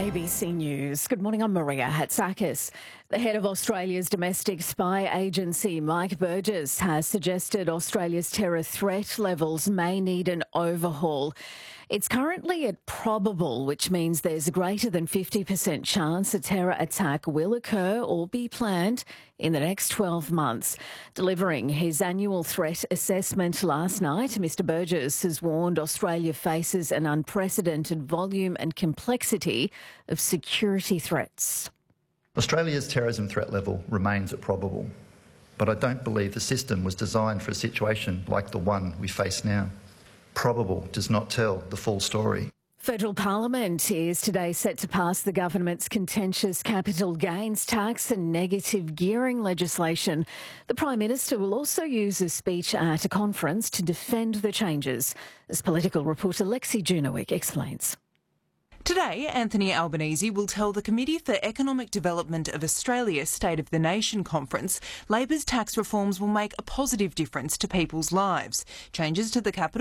ABC News. Good morning, I'm Maria Hatzakis. The head of Australia's domestic spy agency, Mike Burgess, has suggested Australia's terror threat levels may need an overhaul. It's currently at probable, which means there's a greater than 50% chance a terror attack will occur or be planned in the next 12 months. Delivering his annual threat assessment last night, Mr Burgess has warned Australia faces an unprecedented volume and complexity of security threats. Australia's terrorism threat level remains at probable, but I don't believe the system was designed for a situation like the one we face now. Probable does not tell the full story. Federal Parliament is today set to pass the government's contentious capital gains tax and negative gearing legislation. The Prime Minister will also use a speech at a conference to defend the changes, as political reporter Lexi Junowick explains. Today, Anthony Albanese will tell the Committee for Economic Development of Australia State of the Nation conference Labor's tax reforms will make a positive difference to people's lives. Changes to the capital